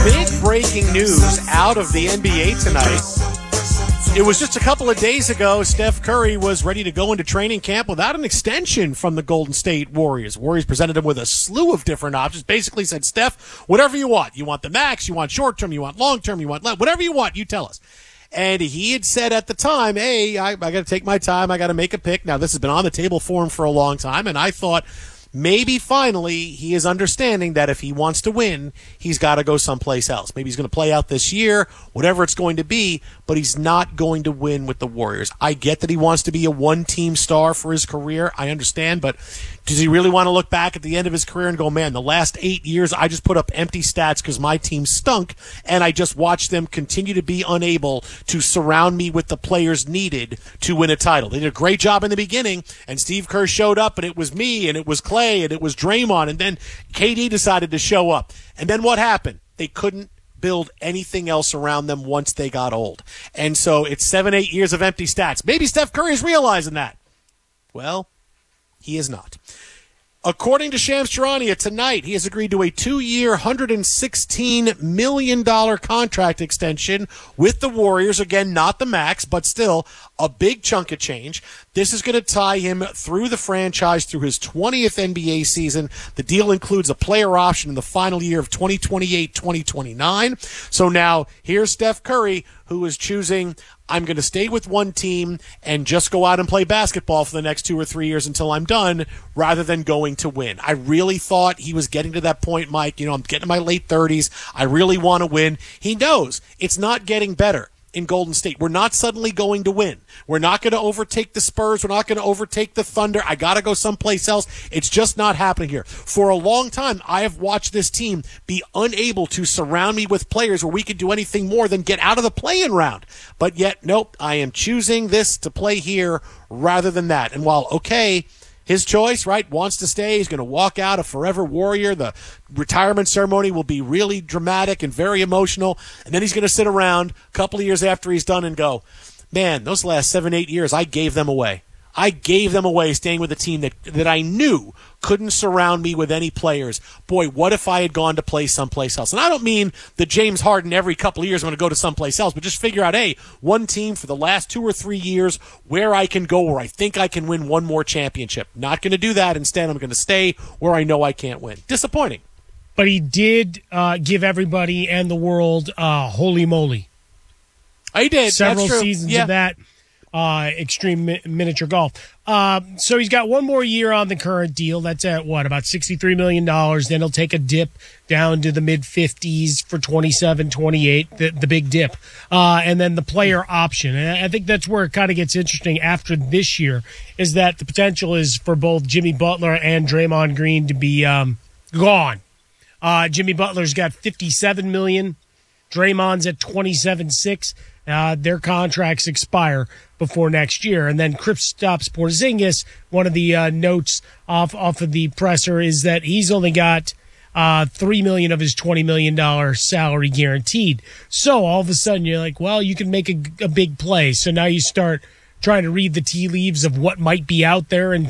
Big breaking news out of the NBA tonight. It was just a couple of days ago, Steph Curry was ready to go into training camp without an extension from the Golden State Warriors. Warriors presented him with a slew of different options, basically said, Steph, whatever you want. You want the max, you want short-term, you want long-term, you want whatever you want, you tell us. And he had said at the time, hey, I got to take my time, I got to make a pick. Now, this has been on the table for him for a long time, and I thought maybe finally he is understanding that if he wants to win, he's got to go someplace else. Maybe he's going to play out this year, whatever it's going to be, but he's not going to win with the Warriors. I get that he wants to be a one-team star for his career. I understand, but does he really want to look back at the end of his career and go, man, the last 8 years I just put up empty stats because my team stunk, and I just watched them continue to be unable to surround me with the players needed to win a title. They did a great job in the beginning, and Steve Kerr showed up, and it was me, and it was Clay, and it was Draymond, and then KD decided to show up. And then what happened? They couldn't build anything else around them once they got old. And so it's 7-8 years of empty stats. Maybe Steph Curry is realizing that. Well, he is not. According to Shams Charania, tonight he has agreed to a 2-year, $116 million contract extension with the Warriors. Again, not the max, but still a big chunk of change. This is going to tie him through the franchise through his 20th NBA season. The deal includes a player option in the final year of 2028-2029. So now here's Steph Curry, who is choosing, I'm going to stay with one team and just go out and play basketball for the next 2 or 3 years until I'm done, rather than going to win. I really thought he was getting to that point, Mike. I'm getting to my late 30s. I really want to win. He knows it's not getting better in Golden State. We're not suddenly going to win. We're not going to overtake the Spurs. We're not going to overtake the Thunder. I got to go someplace else. It's just not happening here. For a long time, I have watched this team be unable to surround me with players where we could do anything more than get out of the play-in round. But yet, nope, I am choosing this to play here rather than that. And while, okay, his choice, right, wants to stay. He's going to walk out a forever Warrior. The retirement ceremony will be really dramatic and very emotional. And then he's going to sit around a couple of years after he's done and go, man, those last 7-8 years, I gave them away. I gave them away staying with a team that I knew couldn't surround me with any players. Boy, what if I had gone to play someplace else? And I don't mean that James Harden every couple of years I'm going to go to someplace else, but just figure out, hey, one team for the last 2 or 3 years where I can go, where I think I can win one more championship. Not going to do that. Instead, I'm going to stay where I know I can't win. Disappointing. But he did give everybody and the world holy moly. He did. Several That's true. seasons of that. Extreme miniature golf. So he's got one more year on the current deal. That's at about $63 million. Then he'll take a dip down to the mid-50s for 27, 28, the big dip. And then the player option. And I think that's where it kind of gets interesting after this year, is that the potential is for both Jimmy Butler and Draymond Green to be gone. Jimmy Butler's got $57 million. Draymond's at $27.6. Their contracts expire before next year. And then Kristaps Porzingis, one of the notes off of the presser is that he's only got $3 million of his $20 million salary guaranteed. So all of a sudden you're like, well, you can make a big play. So now you start trying to read the tea leaves of what might be out there in